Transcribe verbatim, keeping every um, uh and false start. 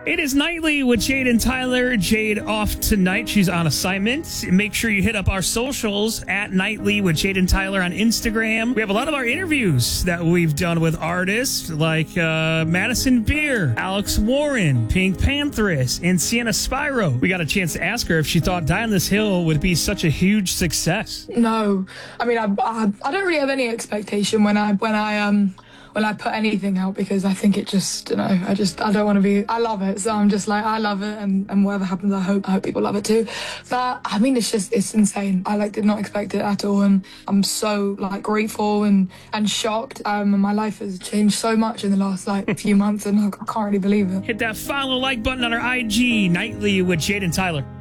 It is Nightly with Jade and Tyler. Jade off tonight. She's on assignment. Make sure you hit up our socials at Nightly with Jade and Tyler on Instagram. We have a lot of our interviews that we've done with artists like uh, Madison Beer, Alex Warren, Pink Pantheress, and Sienna Spyro. We got a chance to ask her if she thought Die on This Hill would be such a huge success. No, I mean, I, I, I don't really have any expectation when I when I um. when I put anything out, because I think it just, you know, I just, I don't want to be, I love it. So I'm just like, I love it. And, and whatever happens, I hope, I hope people love it too. But I mean, it's just, it's insane. I like did not expect it at all. And I'm so like grateful and, and shocked. Um, and my life has changed so much in the last like few months, and I can't really believe it. Hit that follow like button on our I G, Nightly with Jade and Tyler.